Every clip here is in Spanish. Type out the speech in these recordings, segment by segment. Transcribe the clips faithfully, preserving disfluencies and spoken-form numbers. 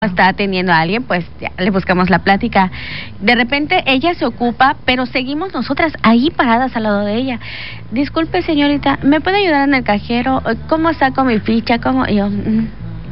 está atendiendo a alguien, pues ya le buscamos la plática. De repente ella se ocupa, pero seguimos nosotras ahí paradas al lado de ella. Disculpe, señorita, ¿me puede ayudar en el cajero? ¿Cómo saco mi ficha? ¿Cómo? Y yo... Mm.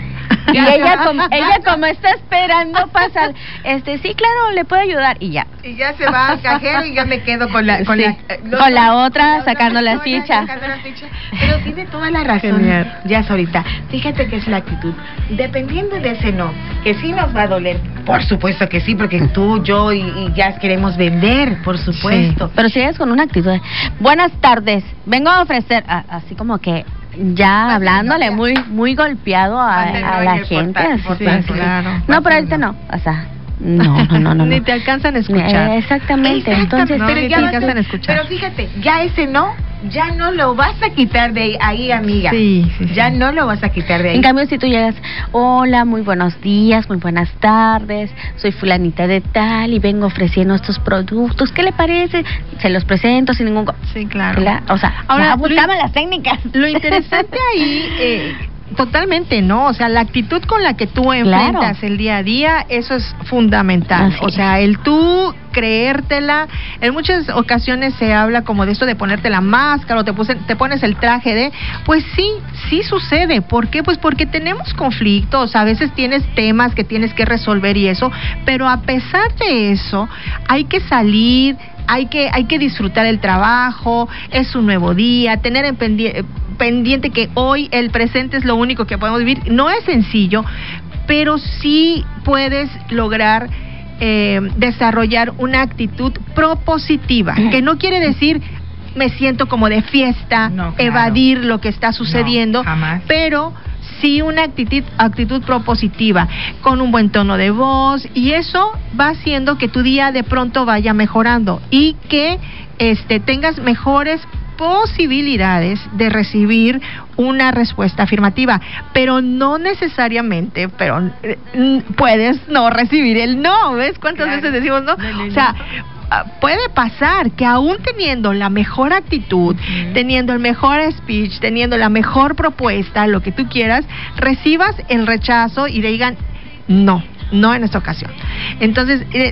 Y ella como, ella como está esperando pasar, este, sí, claro, le puedo ayudar, y ya. Y ya se va al cajero y ya me quedo con la con, sí, la, eh, con la, la otra con sacando la la ficha. sacando la ficha. Pero tiene toda la razón. Genial. Ya es ahorita. Fíjate que es la actitud. Dependiendo de ese no, que sí nos va a doler. Por supuesto que sí, porque tú, yo y, y ya queremos vender, por supuesto. Sí, pero si es con una actitud de, buenas tardes, vengo a ofrecer, a, así como que ya hablándole muy muy golpeado a, a la gente. Así, portal, así. Claro. No, pero ahorita no, o sea, no, no, no, no. Ni te alcanzan a escuchar. Eh, exactamente, entonces no, pero, ya ya no alcanzan te, a escuchar. Pero fíjate, ya ese no, ya no lo vas a quitar de ahí, amiga. Sí, sí, sí. Ya no lo vas a quitar de ahí. En cambio, si tú llegas, hola, muy buenos días, muy buenas tardes, soy fulanita de tal y vengo ofreciendo estos productos, ¿qué le parece? Se los presento sin ningún... Sí, claro. La, o sea, ahora buscaban las técnicas. Lo interesante ahí... Eh, totalmente, ¿no? O sea, la actitud con la que tú enfrentas claro. el día a día, eso es fundamental. Así o sea, el tú creértela, en muchas ocasiones se habla como de esto de ponerte la máscara o te, puse, te pones el traje de, pues sí, sí sucede. ¿Por qué? Pues porque tenemos conflictos, a veces tienes temas que tienes que resolver y eso, pero a pesar de eso, hay que salir, hay que, hay que disfrutar el trabajo, es un nuevo día, tener en pendiente, pendiente que hoy el presente es lo único que podemos vivir. No es sencillo, pero sí puedes lograr eh, desarrollar una actitud propositiva, que no quiere decir me siento como de fiesta, no, claro. evadir lo que está sucediendo, no, jamás. Pero sí una actitud, actitud propositiva, con un buen tono de voz, y eso va haciendo que tu día de pronto vaya mejorando y que este tengas mejores posibilidades de recibir una respuesta afirmativa, pero no necesariamente, pero eh, puedes no recibir el no, ¿ves? ¿Cuántas claro. veces decimos no? no, no o sea, no. puede pasar que aún teniendo la mejor actitud, uh-huh. teniendo el mejor speech, teniendo la mejor propuesta, lo que tú quieras, recibas el rechazo y digan no, no en esta ocasión. Entonces, eh,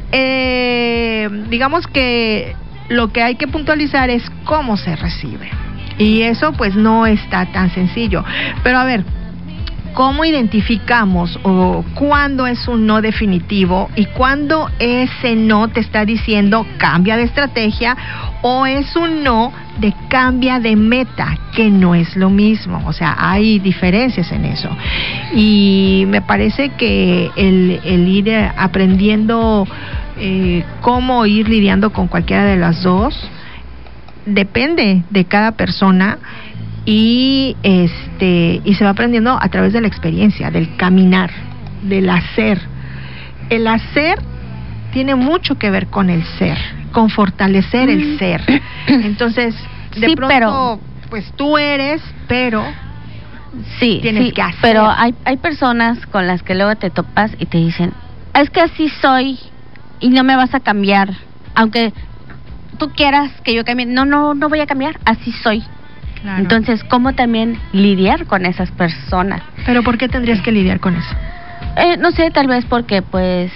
eh, digamos que lo que hay que puntualizar es cómo se recibe. Y eso pues no está tan sencillo. Pero a ver, ¿cómo identificamos o cuándo es un no definitivo y cuándo ese no te está diciendo cambia de estrategia o es un no de cambia de meta, que no es lo mismo? O sea, hay diferencias en eso. Y me parece que el, el ir aprendiendo eh, cómo ir lidiando con cualquiera de las dos depende de cada persona. Y este y se va aprendiendo a través de la experiencia, del caminar, del hacer. El hacer tiene mucho que ver con el ser, con fortalecer el ser. Entonces, de sí, pronto, pero, pues tú eres, pero sí, tienes sí, que hacer. Pero hay hay personas con las que luego te topas y te dicen, es que así soy y no me vas a cambiar, aunque tú quieras que yo cambie. No, no, no voy a cambiar, así soy. Claro. Entonces, ¿cómo también lidiar con esas personas? ¿Pero por qué tendrías que lidiar con eso? Eh, no sé, tal vez porque, pues,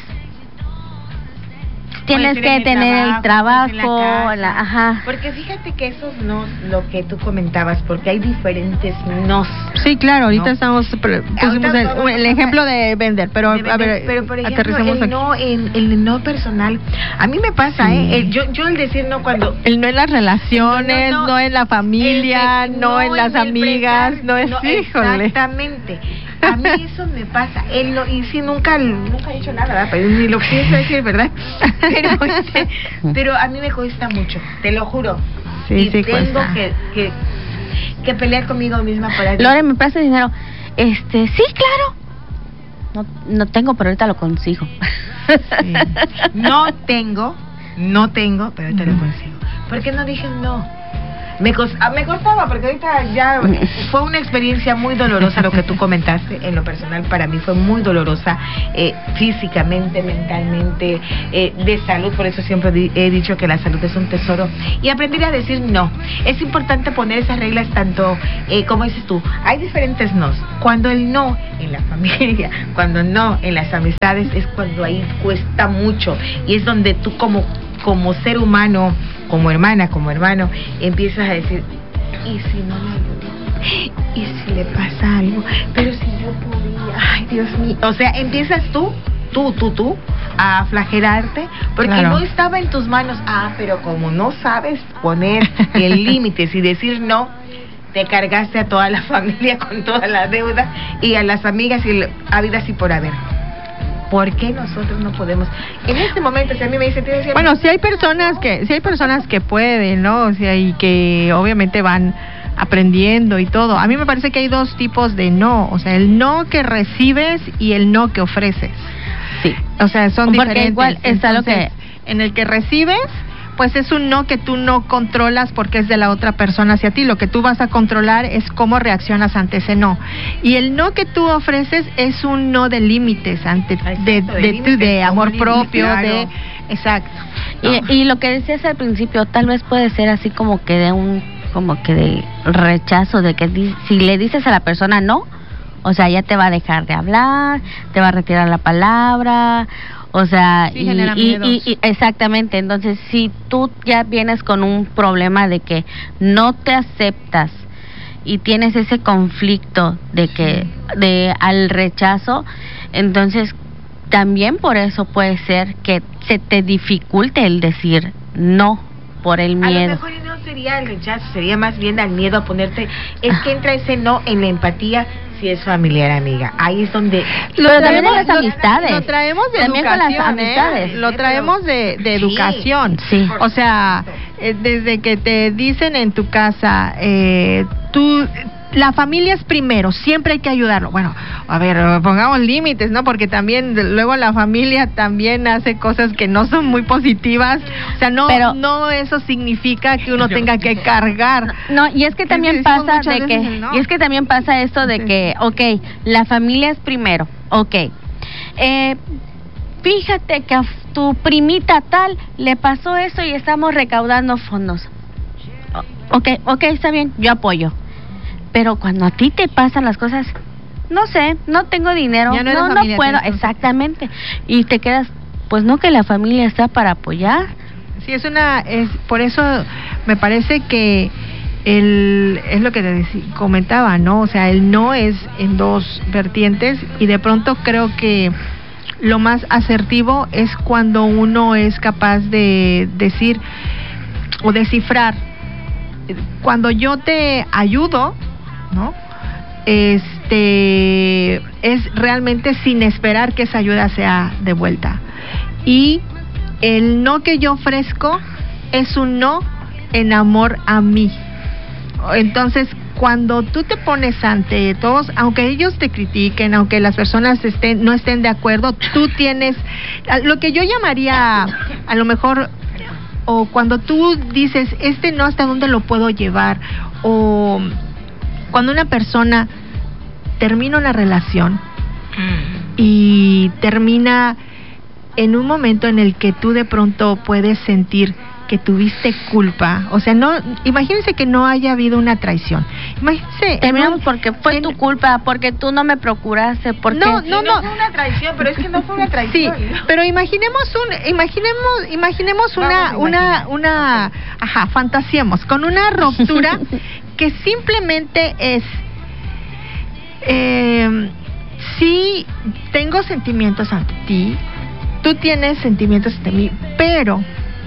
tienes que tener el trabajo, la, la, ajá. Porque fíjate que eso no lo que tú comentabas, porque hay diferentes nos. Sí, claro, ahorita ¿no? estamos, pusimos el, el ejemplo de vender, pero de vender, a ver, pero por ejemplo, el aquí. no, en, el no personal, a mí me pasa, sí. ¿eh? El, yo, yo el decir no cuando... El no en las relaciones, no, no, no en la familia, el, no, no en las en amigas, prestar, no es, no, híjole. Exactamente. A mí eso me pasa. Él no, y sí, nunca, nunca he dicho nada, ¿verdad? Pero ni lo pienso decir, ¿verdad? Pero, este, pero a mí me cuesta mucho, te lo juro. Sí, y sí tengo cuesta. que, que, que pelear conmigo misma para... Lore, ¿me prestas dinero? Este, sí, claro. No, no tengo, pero ahorita lo consigo. Sí. No tengo, no tengo, pero ahorita mm. lo consigo. ¿Por qué no dije no? Me, cos, ah, me costaba, porque ahorita ya fue una experiencia muy dolorosa lo que tú comentaste. En lo personal, para mí fue muy dolorosa, eh, físicamente, mentalmente, eh, de salud. Por eso siempre di, he dicho que la salud es un tesoro. Y aprender a decir no. Es importante poner esas reglas tanto, eh, como dices tú, hay diferentes nos. Cuando el no en la familia, cuando no en las amistades, es cuando ahí cuesta mucho. Y es donde tú como, como ser humano, como hermana, como hermano, empiezas a decir, ¿y si no le ayudo? ¿Y si le pasa algo? Pero si yo podía, ay Dios mío. O sea, empiezas tú, tú, tú, tú, a flagelarte, porque claro, no estaba en tus manos. Ah, pero como no sabes poner el límites y decir no, te cargaste a toda la familia con toda la deuda y a las amigas y a vidas y por haber. ¿Por qué nosotros no podemos? En este momento, si a mí me dicen... Decía, bueno, si hay personas que si hay personas que pueden, ¿no? O sea, y que obviamente van aprendiendo y todo. A mí me parece que hay dos tipos de no. O sea, el no que recibes y el no que ofreces. Sí. O sea, son porque diferentes. Igual está Entonces, lo que... En el que recibes, pues es un no que tú no controlas porque es de la otra persona hacia ti. Lo que tú vas a controlar es cómo reaccionas ante ese no. Y el no que tú ofreces es un no de límites, ante exacto, de, de, de, límites, de amor propio, claro. de exacto. No. Y, y lo que decías al principio, tal vez puede ser así como que de un, como que de rechazo, de que di, si le dices a la persona no, o sea, ya te va a dejar de hablar, te va a retirar la palabra. O sea, sí, y, y, y, y exactamente, entonces si tú ya vienes con un problema de que no te aceptas y tienes ese conflicto de que de al rechazo, entonces también por eso puede ser que se te dificulte el decir no por el miedo. A lo mejor no sería el rechazo, sería más bien al miedo a ponerte, es que entra ese no en la empatía. Si es familiar, amiga, ahí es donde lo traemos las amistades, lo traemos de también educación, con las amistades, ¿eh? Lo traemos de, de sí, educación, sí. O sea, eh, desde que te dicen en tu casa, eh, tú la familia es primero, siempre hay que ayudarlo. Bueno, a ver, pongamos límites, ¿no? Porque también luego la familia también hace cosas que no son muy positivas. O sea, no, pero, no eso significa que uno tenga que cargar. No, y es que también pasa de que, no. y es que también pasa esto de sí. que, okay, la familia es primero, okay. Eh, fíjate que a tu primita tal le pasó eso y estamos recaudando fondos. Okay, okay, está bien, yo apoyo. Pero cuando a ti te pasan las cosas, no sé, no tengo dinero, no, no, familia, no puedo, exactamente, y te quedas, pues no, que la familia está para apoyar. Sí, es una, es por eso me parece que el es lo que te decí, comentaba, ¿no? O sea, el no es en dos vertientes y de pronto creo que lo más asertivo es cuando uno es capaz de decir o descifrar, cuando yo te ayudo, ¿no? Este es realmente sin esperar que esa ayuda sea devuelta. Y el no que yo ofrezco es un no en amor a mí. Entonces, cuando tú te pones ante todos, aunque ellos te critiquen, aunque las personas estén no estén de acuerdo, tú tienes lo que yo llamaría a lo mejor, o cuando tú dices, este no, ¿hasta dónde lo puedo llevar? O cuando una persona termina una relación y termina en un momento en el que tú de pronto puedes sentir que tuviste culpa, o sea, no, imagínense que no haya habido una traición. Imagínense, terminamos no, porque fue en, tu culpa, porque tú no me procuraste, porque no, no, no, no fue una traición, pero es que no fue una traición. Sí, ¿no? Pero imaginemos un, imaginemos, imaginemos una, una, una, ajá, fantasiemos con una ruptura que simplemente es, eh, sí tengo sentimientos ante ti, tú tienes sentimientos ante mí, pero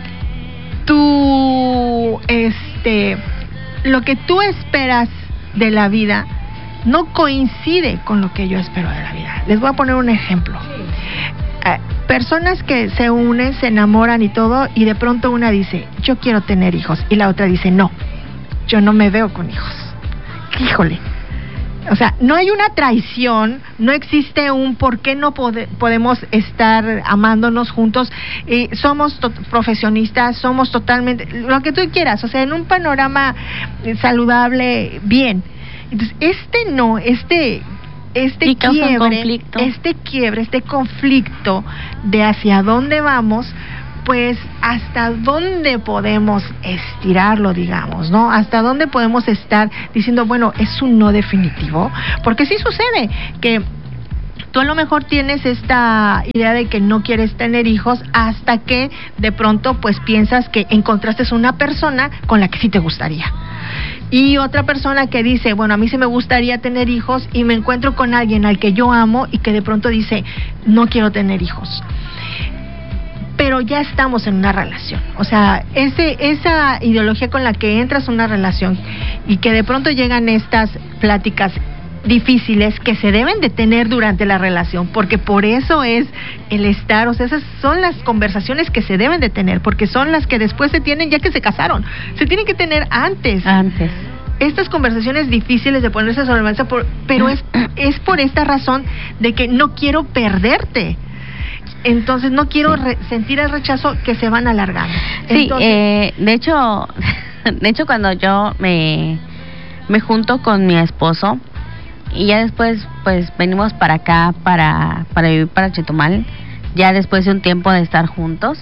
tú, este, lo que tú esperas de la vida no coincide con lo que yo espero de la vida. Les voy a poner un ejemplo. Eh, personas que se unen, se enamoran y todo, y de pronto una dice, yo quiero tener hijos, y la otra dice, no, yo no me veo con hijos. Híjole, O sea, no hay una traición, no existe un por qué no pode, podemos estar amándonos juntos, eh, somos to- profesionistas, somos totalmente, lo que tú quieras, o sea, en un panorama saludable, bien. Entonces, este no, este... Este y quiebre, conflicto. este quiebre, este conflicto de hacia dónde vamos, pues hasta dónde podemos estirarlo, digamos, ¿no? Hasta dónde podemos estar diciendo, bueno, es un no definitivo, porque sí sucede que tú a lo mejor tienes esta idea de que no quieres tener hijos hasta que de pronto pues piensas que encontraste una persona con la que sí te gustaría. Y otra persona que dice, bueno, a mí sí me gustaría tener hijos y me encuentro con alguien al que yo amo y que de pronto dice, no quiero tener hijos. Pero ya estamos en una relación. O sea, ese, esa ideología con la que entras en una relación y que de pronto llegan estas pláticas difíciles que se deben de tener durante la relación, porque por eso es el estar, o sea, esas son las conversaciones que se deben de tener, porque son las que después se tienen ya que se casaron, se tienen que tener antes. Antes. Estas conversaciones difíciles de ponerse sobre la mesa, por, pero es, es por esta razón de que no quiero perderte. Entonces no quiero re, sentir el rechazo que se van alargando. Sí, Entonces, eh, de hecho, de hecho cuando yo me, me junto con mi esposo, y ya después pues venimos para acá para para vivir para Chetumal, ya después de un tiempo de estar juntos,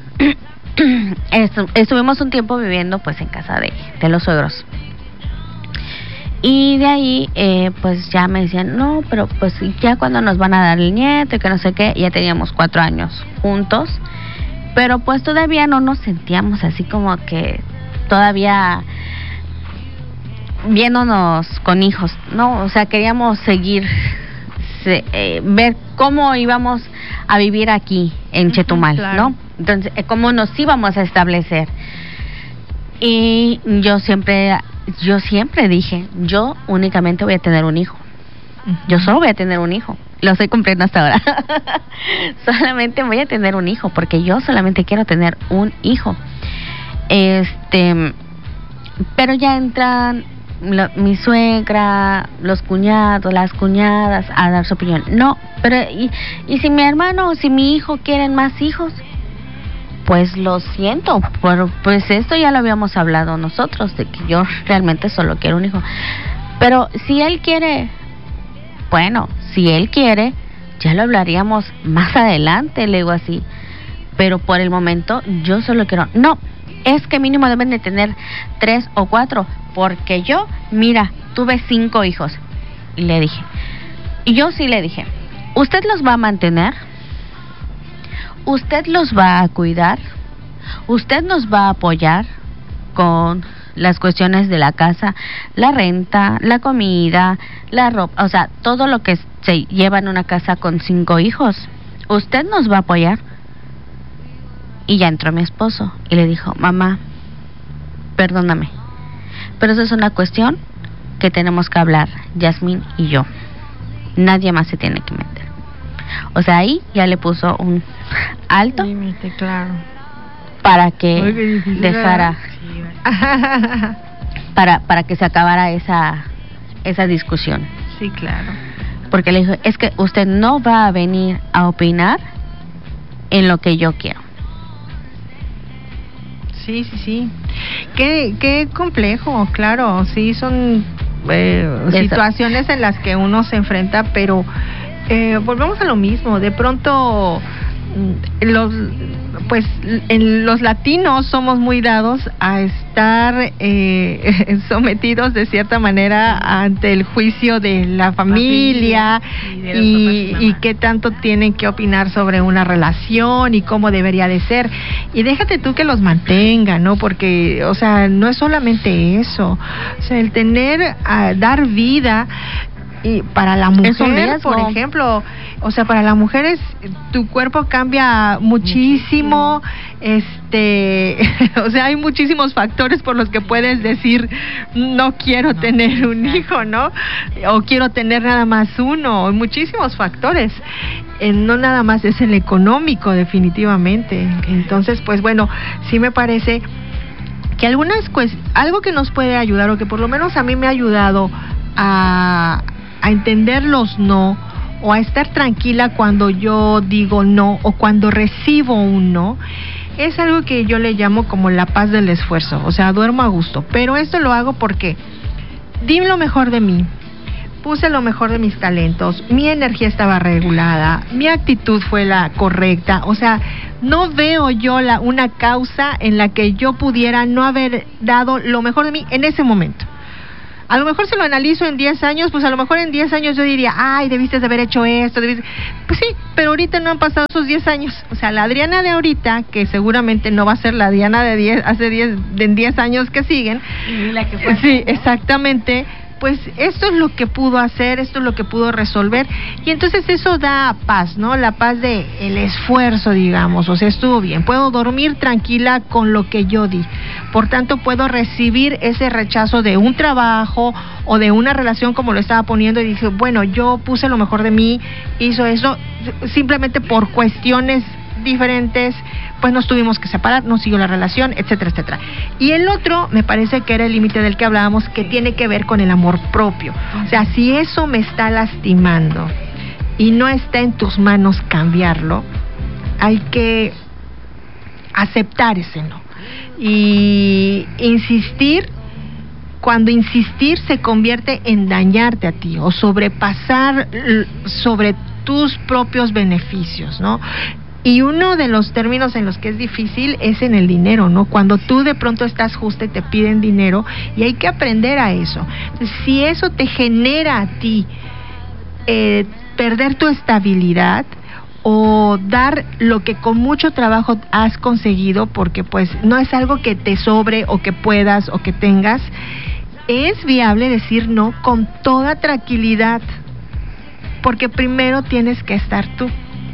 estu- estuvimos un tiempo viviendo pues en casa de, de los suegros, y de ahí eh, pues ya me decían, no, pero pues ya cuando nos van a dar el nieto y que no sé qué, ya teníamos cuatro años juntos, pero pues todavía no nos sentíamos así como que todavía viéndonos con hijos, ¿no? O sea, queríamos seguir, se, eh, ver cómo íbamos a vivir aquí en uh-huh, Chetumal, claro. ¿no? Entonces, eh, cómo nos íbamos a establecer. Y yo siempre, yo siempre dije, yo únicamente voy a tener un hijo. Uh-huh. Yo solo voy a tener un hijo. Lo estoy cumpliendo hasta ahora. Solamente voy a tener un hijo, porque yo solamente quiero tener un hijo. Este, pero ya entran Lo, mi suegra, los cuñados, las cuñadas a dar su opinión. No, pero y, y si mi hermano o si mi hijo quieren más hijos, pues lo siento, por, pues esto ya lo habíamos hablado nosotros, de que yo realmente solo quiero un hijo. Pero si él quiere, bueno, si él quiere, ya lo hablaríamos más adelante, le digo así. Pero por el momento yo solo quiero, no, es que mínimo deben de tener tres o cuatro, porque yo, mira, tuve cinco hijos. Y le dije, y yo sí le dije, ¿usted los va a mantener? ¿Usted los va a cuidar? ¿Usted nos va a apoyar con las cuestiones de la casa, la renta, la comida, la ropa, o sea, todo lo que se lleva en una casa con cinco hijos? ¿Usted nos va a apoyar? Y ya entró mi esposo y le dijo, mamá, perdóname, pero eso es una cuestión que tenemos que hablar, Yasmín y yo. Nadie más se tiene que meter. O sea, ahí ya le puso un alto. Límite, claro. Para que dejara, para para que se acabara esa esa discusión. Sí, claro. Porque le dijo, es que usted no va a venir a opinar en lo que yo quiero. Sí, sí, sí. Qué, qué complejo, claro. Sí, son eh, situaciones en las que uno se enfrenta, pero eh, volvemos a lo mismo. De pronto, los, pues, en los latinos somos muy dados a estar eh, sometidos de cierta manera ante el juicio de la familia, familia y, y, y qué tanto tienen que opinar sobre una relación y cómo debería de ser. Y déjate tú que los mantengan, ¿no? Porque, o sea, no es solamente eso. O sea, el tener, a dar vida. Y para la mujer, por ejemplo, o sea, para la mujer es, tu cuerpo cambia muchísimo, muchísimo. este, o sea, hay muchísimos factores por los que puedes decir, no quiero no, tener un hijo, ¿no? O quiero tener nada más uno, muchísimos factores. Eh, no nada más es el económico, definitivamente. Entonces, pues bueno, sí me parece que algunas, pues, algo que nos puede ayudar, o que por lo menos a mí me ha ayudado a a entender los no, o a estar tranquila cuando yo digo no, o cuando recibo un no, es algo que yo le llamo como la paz del esfuerzo. O sea, duermo a gusto, pero esto lo hago porque di lo mejor de mí, puse lo mejor de mis talentos, mi energía estaba regulada, mi actitud fue la correcta. O sea, no veo yo la, una causa en la que yo pudiera no haber dado lo mejor de mí en ese momento. A lo mejor si lo analizo en diez años, pues a lo mejor en diez años yo diría, ay, debiste de haber hecho esto, debiste... Pues sí, pero ahorita no han pasado esos diez años. O sea, la Adriana de ahorita, que seguramente no va a ser la Adriana de diez, hace diez, de diez años que siguen. Y la que fue. Sí, ¿no? Exactamente. Pues esto es lo que pudo hacer, esto es lo que pudo resolver, y entonces eso da paz, ¿no? La paz de el esfuerzo, digamos. O sea, estuvo bien, puedo dormir tranquila con lo que yo di, por tanto puedo recibir ese rechazo de un trabajo o de una relación, como lo estaba poniendo, y dije, bueno, yo puse lo mejor de mí, hizo eso, simplemente por cuestiones diferentes, pues nos tuvimos que separar, no siguió la relación, etcétera, etcétera. Y el otro, me parece que era el límite del que hablábamos, que tiene que ver con el amor propio. O sea, si eso me está lastimando y no está en tus manos cambiarlo, hay que aceptar ese no. Y insistir, cuando insistir se convierte en dañarte a ti o sobrepasar sobre tus propios beneficios, ¿no? Y uno de los términos en los que es difícil es en el dinero, ¿no? Cuando tú de pronto estás justa y te piden dinero, y hay que aprender a eso. Entonces, si eso te genera a ti eh, perder tu estabilidad o dar lo que con mucho trabajo has conseguido, porque pues no es algo que te sobre o que puedas o que tengas, es viable decir no con toda tranquilidad, porque primero tienes que estar tú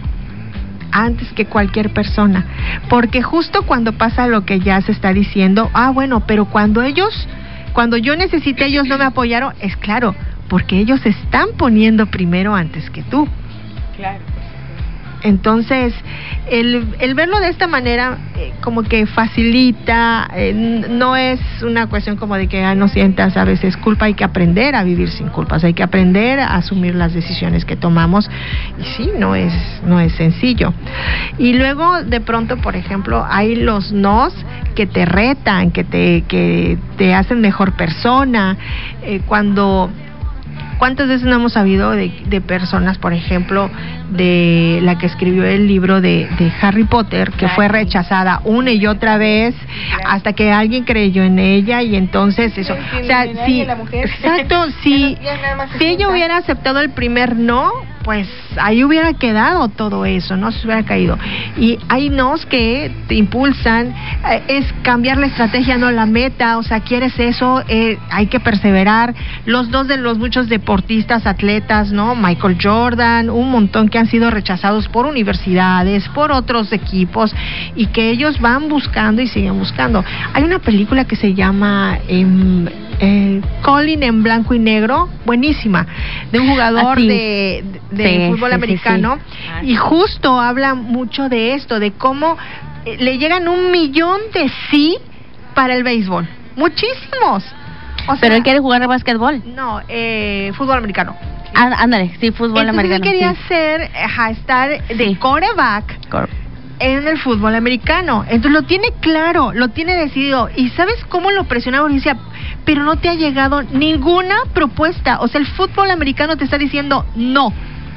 antes que cualquier persona, porque justo cuando pasa lo que ya se está diciendo, ah bueno, pero cuando ellos, cuando yo necesité, ellos no me apoyaron, es claro, porque ellos se están poniendo primero antes que tú. Claro. Entonces, el, el verlo de esta manera eh, como que facilita, eh, no es una cuestión como de que ah, no sientas a veces culpa, hay que aprender a vivir sin culpas, hay que aprender a asumir las decisiones que tomamos, y sí, no es, no es sencillo. Y luego de pronto, por ejemplo, hay los nos que te retan, que te, que te hacen mejor persona, eh, cuando... ¿Cuántas veces no hemos sabido de, de personas, por ejemplo, de la que escribió el libro de, de Harry Potter, que fue rechazada una y otra vez hasta que alguien creyó en ella, y entonces eso, o sea, si, exacto, si, si ella hubiera aceptado el primer no, pues ahí hubiera quedado todo eso, no se hubiera caído. Y hay nos que te impulsan, eh, es cambiar la estrategia, no la meta. O sea, quieres eso, eh, hay que perseverar. Los dos de los muchos deportistas, atletas, ¿no? Michael Jordan, un montón que han sido rechazados por universidades, por otros equipos, y que ellos van buscando y siguen buscando. Hay una película que se llama eh, eh, Colin en blanco y negro, buenísima, de un jugador Así. de, de sí, fútbol sí, americano, sí, sí. Y justo habla mucho de esto, de cómo eh, le llegan un millón de sí para el béisbol, muchísimos. O sea, pero él quiere jugar básquetbol. No, eh, fútbol americano. Ah, ándale, sí, fútbol Entonces americano. Él quería sí. hacer, ajá, estar de Sí. quarterback Cor- en el fútbol americano. Entonces lo tiene claro, lo tiene decidido. ¿Y sabes cómo lo presionaba? Decía, pero no te ha llegado ninguna propuesta. O sea, el fútbol americano te está diciendo no.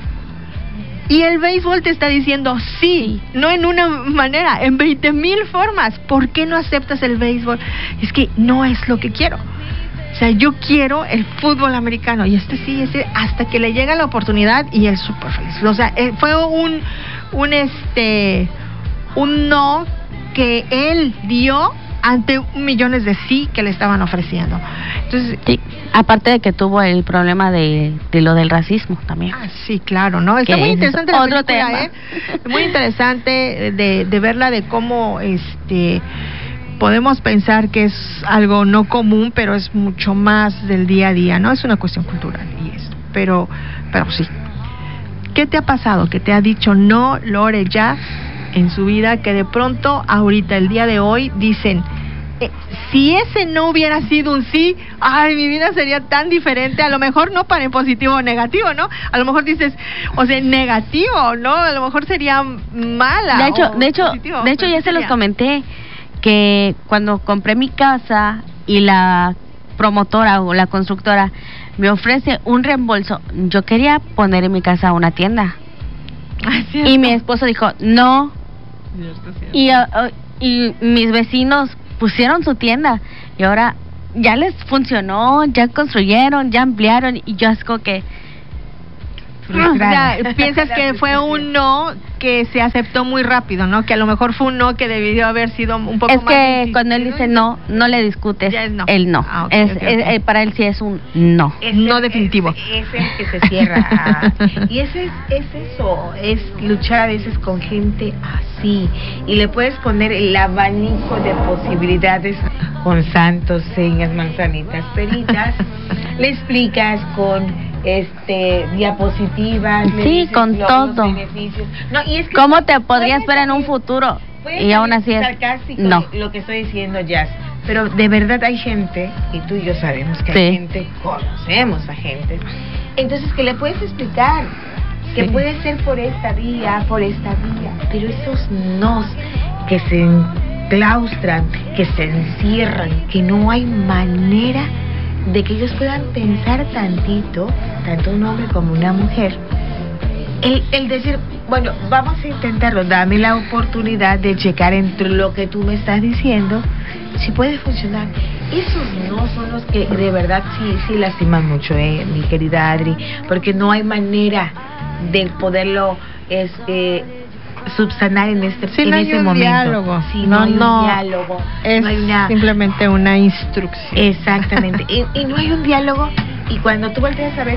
Y el béisbol te está diciendo sí, no en una manera, en veinte mil formas. ¿Por qué no aceptas el béisbol? Es que no es lo que quiero. O sea, yo quiero el fútbol americano, y este sí, este, hasta que le llega la oportunidad, y él súper feliz. O sea, eh, fue un, un este, un no que él dio ante millones de sí que le estaban ofreciendo. Entonces, sí, aparte de que tuvo el problema de, de lo del racismo también. Ah, sí, claro, ¿no? Está Que muy es interesante la otro película, tema. ¿eh? Muy interesante de, de verla, de cómo este podemos pensar que es algo no común, pero es mucho más del día a día, ¿no? Es una cuestión cultural y eso. Pero, pero sí. ¿Qué te ha pasado? Que te ha dicho no, Lore, ya en su vida, que de pronto, ahorita, el día de hoy, dicen, eh, si ese no hubiera sido un sí, ay, mi vida sería tan diferente, a lo mejor no para en positivo o negativo, ¿no? A lo mejor dices, o sea, negativo, ¿no? A lo mejor sería mala. De hecho, o de hecho, positivo, de hecho ya se los comenté que cuando compré mi casa y la promotora o la constructora me ofrece un reembolso, yo quería poner en mi casa una tienda. Ah, y mi esposo dijo, no. Y, uh, y mis vecinos pusieron su tienda y ahora ya les funcionó, ya construyeron, ya ampliaron y yo es como que... O sea, piensas que fue un no que se aceptó muy rápido, ¿no? Que a lo mejor fue un no que debió haber sido un poco es más... Es que difícil, cuando él dice no, no le discutes, ya es no. El no. Ah, okay, es, okay, okay. Es, es, para él sí es un no. Es no el, definitivo. Es, es el que se cierra. A, y ese es, es eso, es luchar a veces con gente así. Y le puedes poner el abanico de posibilidades con santos, señas, manzanitas, peritas. Le explicas con... este diapositivas, sí, con los, todo. Los beneficios. No, y es que ¿cómo te podrías ver en un futuro? Y aún así es no. Lo que estoy diciendo, Jazz, pero de verdad hay gente, y tú y yo sabemos que sí. Hay gente, conocemos a gente, entonces que le puedes explicar que sí. Puede ser por esta vía, por esta vía, pero esos nos que se enclaustran, que se encierran, que no hay manera de que ellos puedan pensar tantito, tanto un hombre como una mujer, el, el decir, bueno, vamos a intentarlo, dame la oportunidad de checar entre lo que tú me estás diciendo, si puede funcionar. Esos no son los que de verdad sí, sí lastiman mucho, eh, mi querida Adri, porque no hay manera de poderlo este subsanar en este sí, en no ese hay un momento. Diálogo. Sí, no, no hay no, un diálogo. Es no hay una... simplemente una instrucción. Exactamente. y, y no hay un diálogo. Y cuando tú volteas a ver,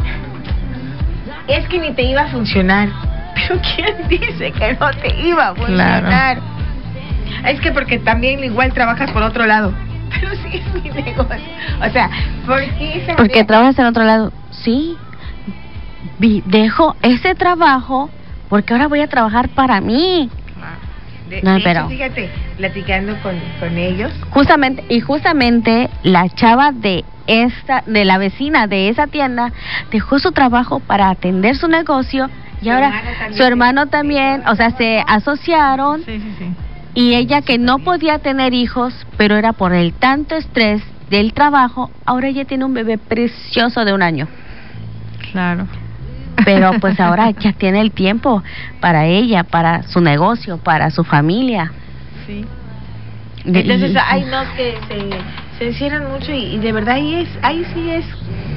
es que ni te iba a funcionar. Pero ¿quién dice que no te iba a funcionar? Claro. Es que porque también igual trabajas por otro lado. Pero sí es mi negocio. O sea, ¿por qué se Porque trabajas en otro lado. Sí. Vi, dejo ese trabajo porque ahora voy a trabajar para mí. De, no, de pero hecho, fíjate, platicando con, con ellos. Justamente, y justamente la chava de esta, de la vecina de esa tienda, dejó su trabajo para atender su negocio y su ahora hermano su hermano también, o sea, se asociaron. Sí, sí, sí. Y ella que no podía tener hijos, pero era por el tanto estrés del trabajo, ahora ella tiene un bebé precioso de un año. Claro. Pero pues ahora ya tiene el tiempo para ella, para su negocio, para su familia. Sí. Entonces hay no que se, se encierran mucho y, y de verdad ahí es, ahí sí es,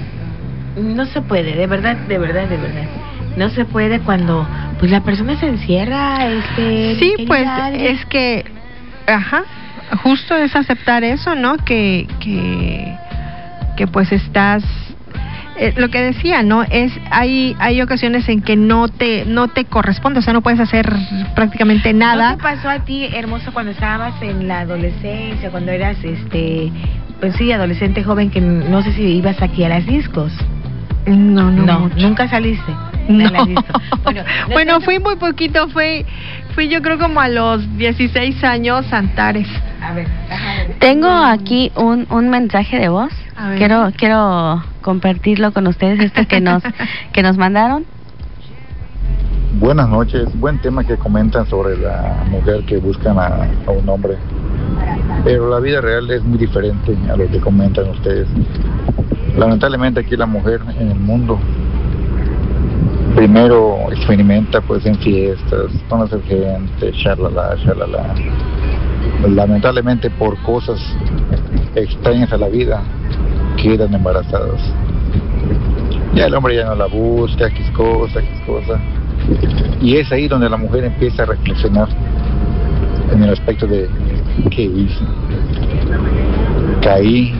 no se puede, de verdad, de verdad, de verdad. No se puede cuando pues la persona se encierra, este. Sí, pues Adri. Es que, ajá, justo es aceptar eso, ¿no? Que, que, que pues estás. Eh, lo que decía, ¿no? Es hay hay ocasiones en que no te no te corresponde, o sea, no puedes hacer prácticamente nada. ¿No te pasó a ti, hermosa, cuando estabas en la adolescencia, cuando eras este, pues sí, adolescente joven, que no sé si ibas aquí a las discos? No, no, no, mucho. Nunca saliste. No. Bueno, no bueno fui muy poquito, fui fui yo creo como a los dieciséis años a Antares. A ver, ajá. Tengo aquí un un mensaje de voz. Quiero quiero compartirlo con ustedes, este que nos que nos mandaron. Buenas noches, buen tema que comentan sobre la mujer que buscan a, a un hombre. Pero la vida real es muy diferente a lo que comentan ustedes. Lamentablemente aquí la mujer en el mundo primero experimenta pues en fiestas, conocer gente, charlala, charlala. Lamentablemente por cosas extrañas a la vida quedan embarazadas. Ya el hombre ya no la busca, X cosa, X cosa. Y es ahí donde la mujer empieza a reflexionar en el aspecto de ¿qué hice? Caí.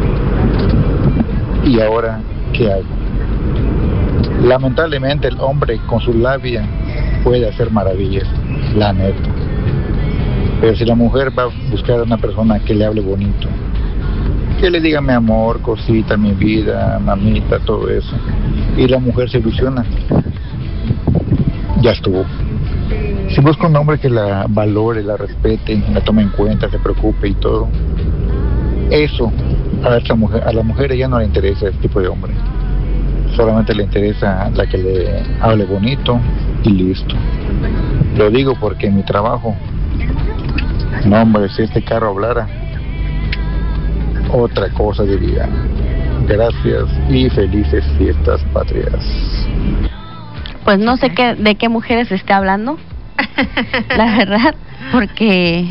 ¿Y ahora qué hago? Lamentablemente el hombre con su labia puede hacer maravillas, la neta. Pero si la mujer va a buscar a una persona que le hable bonito, que le diga mi amor, cosita, mi vida, mamita, todo eso, y la mujer se ilusiona, ya estuvo. Si busca un hombre que la valore, la respete, la tome en cuenta, se preocupe y todo, eso a esta mujer, a la mujer ya no le interesa ese tipo de hombre, solamente le interesa la que le hable bonito y listo. Lo digo porque en mi trabajo, no hombre, si este carro hablara, otra cosa diría. Gracias y felices fiestas patrias. Pues no sé qué, de qué mujeres está hablando, la verdad, porque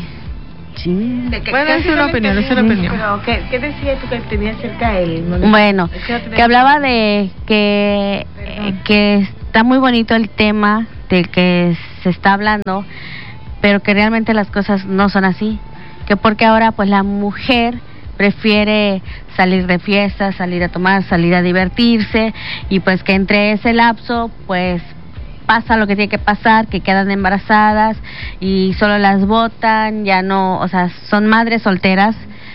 sí. Bueno, es una opinión, es una opinión. Pero, ¿qué, ¿qué decía tú que tenía cerca del Bueno, que hablaba de que, eh, que está muy bonito el tema del que se está hablando, pero que realmente las cosas no son así. Que porque ahora pues la mujer prefiere salir de fiesta, salir a tomar, salir a divertirse, y pues que entre ese lapso pues pasa lo que tiene que pasar, que quedan embarazadas y solo las botan, ya no, o sea, son madres solteras,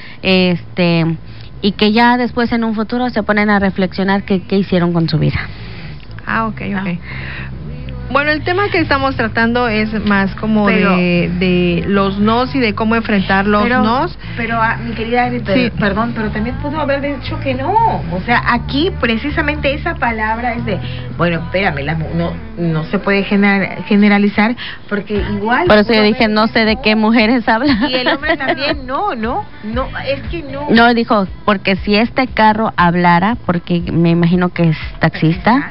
este, y que ya después en un futuro se ponen a reflexionar qué qué hicieron con su vida. Ah, ok, ok. Bueno, el tema que estamos tratando es más como pero, de, de los nos y de cómo enfrentar los pero, nos. Pero, ah, mi querida Greta, sí. perdón, pero también pudo haber dicho que no. O sea, aquí precisamente esa palabra es de, bueno, espérame, la, no no se puede general, generalizar porque igual... Por eso yo dije, no sé de qué mujeres hablan. Y el hombre también, no, no, no, es que no. No, dijo, porque si este carro hablara, porque me imagino que es taxista...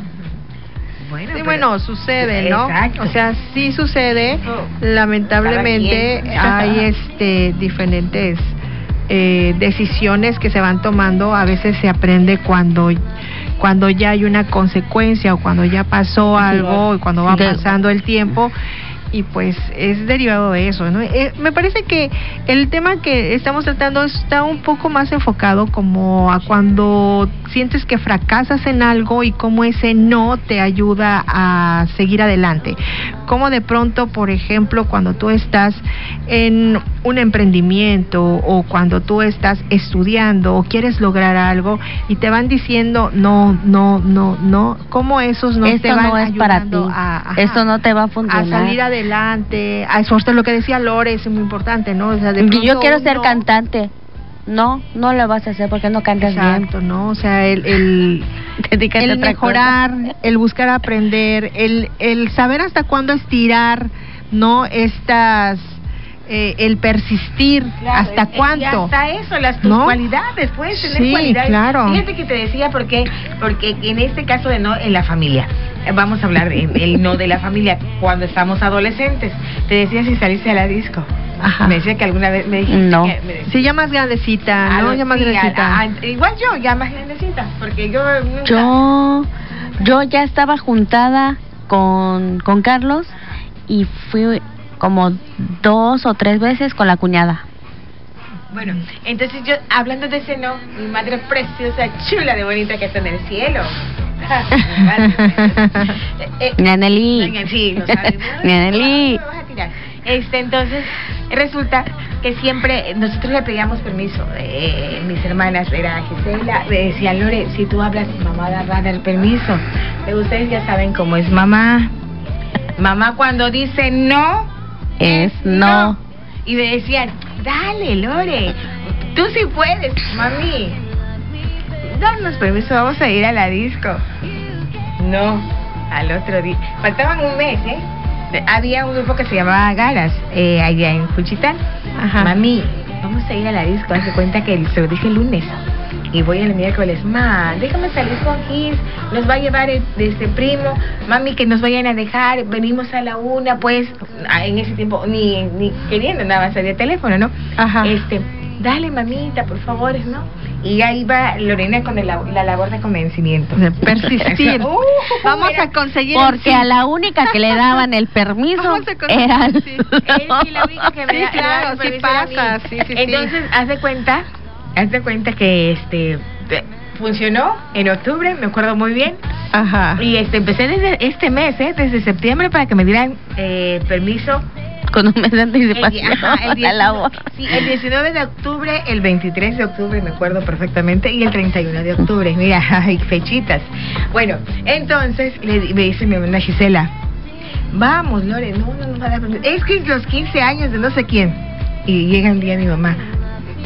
Bueno, sí, bueno, sucede, ¿no? Exacto. O sea, sí sucede. Lamentablemente hay este diferentes eh, decisiones que se van tomando. A veces se aprende cuando cuando ya hay una consecuencia o cuando ya pasó algo y cuando va pasando el tiempo. Y pues es derivado de eso, ¿no? Eh, me parece que el tema que estamos tratando está un poco más enfocado como a cuando sientes que fracasas en algo y cómo ese no te ayuda a seguir adelante. Como de pronto, por ejemplo, cuando tú estás en un emprendimiento o cuando tú estás estudiando o quieres lograr algo y te van diciendo no, no, no, no, cómo esos no Esto te van no es ayudando para ti. A, Eso no te va a funcionar. A salir adelante, a esforzar, lo que decía Lore es muy importante, ¿no? O sea, de yo quiero ser no, cantante. No, no lo vas a hacer porque no cantas exacto, bien. Exacto, ¿no? O sea, el el, el mejorar, cosa. el buscar aprender, el el saber hasta cuándo estirar, ¿no? Estas eh, el persistir, claro, hasta es, cuánto. Y hasta eso, las tus ¿no? cualidades, puedes tener sí, cualidades. Claro. Fíjate que te decía porque porque en este caso de no en la familia. Vamos a hablar del de, no de la familia cuando estamos adolescentes. Te decía si saliste a la disco. Ajá. Me decía que alguna vez me dijiste no. que... Me decía, sí, ya más grandecita, ¿no? Los, ya más sí, grandecita. A, a, igual yo, ya más grandecita, porque yo nunca... Yo, yo ya estaba juntada con, con Carlos y fui como dos o tres veces con la cuñada. Bueno, entonces yo, hablando de ese no, mi madre preciosa, chula de bonita que está en el cielo. Naneli. Sí, lo sabes. Naneli. Este, entonces, resulta que siempre nosotros le pedíamos permiso. Eh, mis hermanas, era Gisela, me decían, Lore, si tú hablas, mamá va a dar permiso. Pero ustedes ya saben cómo es mamá. Mamá cuando dice no, es no. no. Y me decían, dale, Lore, tú sí puedes, mami. Danos permiso, vamos a ir a la disco. No, al otro día. Faltaban un mes, ¿eh? Había un grupo que se llamaba Galas, eh, allá en Juchitán. Ajá. Mami, vamos a ir a la disco. Hace cuenta que se lo dije el lunes. Y voy el miércoles. Ma, déjame salir con Gis. Nos va a llevar el, este primo. Mami, que nos vayan a dejar. Venimos a la una, pues. En ese tiempo, ni, ni queriendo nada más de teléfono, ¿no? Ajá. Este, dale, mamita, por favor, ¿no? Y ahí va Lorena con el, la labor de convencimiento. De persistir. uh, Vamos mira, a conseguir. Porque a la única que le daban el permiso era. Sí. Es la única que me sí, da, claro, sí pasa. Sí, sí, entonces, sí. haz de cuenta, haz de cuenta que este funcionó en octubre, me acuerdo muy bien. Ajá. Y este empecé desde este mes, ¿eh? Desde septiembre para que me dieran eh, permiso. Con un mes de anticipación. El, ajá, el, diecinueve, sí, el diecinueve de octubre, el veintitrés de octubre, me acuerdo perfectamente, y el treinta y uno de octubre. Mira, hay fechitas. Bueno, entonces le, me dice mi hermana Gisela, vamos, Lore, no, no nos va a dar permiso. Es que es los quince años de no sé quién. Y llega un día mi mamá,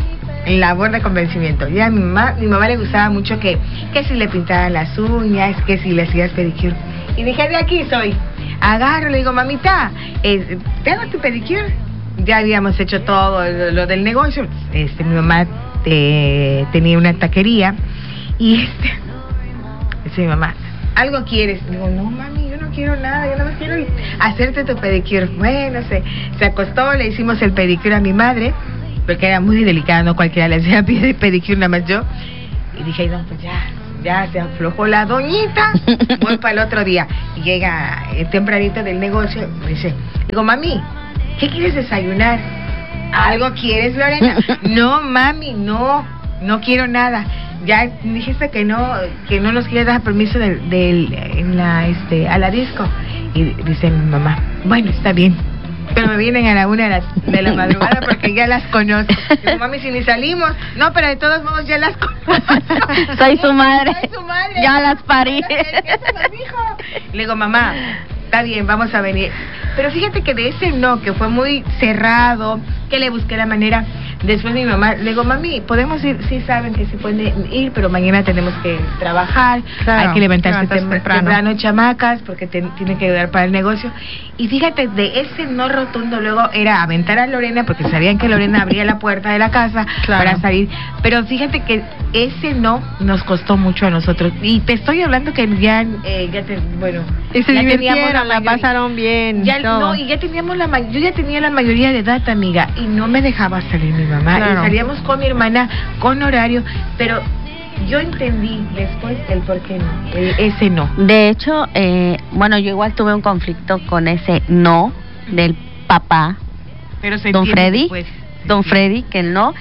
labor de convencimiento. Ya a mi mamá, mi mamá le gustaba mucho que, que si le pintaban las uñas, que si le hacías pedicure. Y dije, de aquí soy. Agarro, le digo, mamita, eh, ¿te hago tu pedicure? Ya habíamos hecho todo lo, lo del negocio. Este, mi mamá eh, tenía una taquería y este, dice mi mamá, ¿algo quieres? Digo, no, mami, yo no quiero nada, yo nada más quiero hacerte tu pedicure. Bueno, se, se acostó, le hicimos el pedicure a mi madre, porque era muy delicada, no cualquiera le hacía pedicure, nada más yo. Y dije, no, pues ya, ya se aflojó la doñita, voy para el otro día. Y llega eh, tempranito del negocio, me dice, digo, mami, ¿qué quieres desayunar? ¿Algo quieres, Lorena? No, mami, no, no quiero nada. Ya dijiste que no, que no nos quieres dar permiso del, del, en la, este, a la disco. Y dice mi mamá, bueno, está bien, pero me vienen a la una de la, de la madrugada porque ya las conozco. Digo, mami, si ni salimos, no, pero de todos modos ya las conozco. Soy su madre. Soy su madre. Ya las parí. ¿Qué se los dijo? Le digo, mamá, está bien, vamos a venir. Pero fíjate que de ese no, que fue muy cerrado, que le busqué la manera. Después mi mamá, le digo, mami, ¿podemos ir? Sí, saben que se pueden ir, pero mañana tenemos que trabajar, claro, hay que levantarse tem temprano. temprano, chamacas, porque te tienen que ayudar para el negocio. Y fíjate, de ese no rotundo luego era aventar a Lorena, porque sabían que Lorena abría la puerta de la casa, claro, para salir. Pero fíjate que ese no nos costó mucho a nosotros. Y te estoy hablando que ya, eh, ya te, bueno, y se ya teníamos la, la pasaron bien. Ya, no, y ya teníamos la yo ya tenía la mayoría de edad, amiga, y no me dejaba salir mi mamá. Claro. Y salíamos con mi hermana con horario, pero yo entendí después el por qué no, el, ese no. De hecho, eh, bueno, yo igual tuve un conflicto con ese no del papá, pero se don Freddy, después, don sí. Freddy, que no,